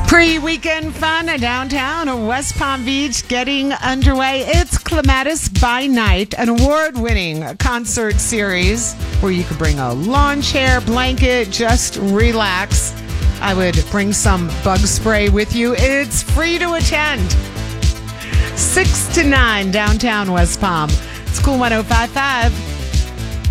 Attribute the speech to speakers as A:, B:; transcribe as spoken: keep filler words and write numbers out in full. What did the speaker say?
A: Pre-weekend fun downtown West Palm Beach getting underway. It's Clematis by Night, an award-winning concert series where you can bring a lawn chair, blanket, just relax. I would bring some bug spray with you. It's free to attend. six to nine downtown West Palm. It's Cool one oh five point five.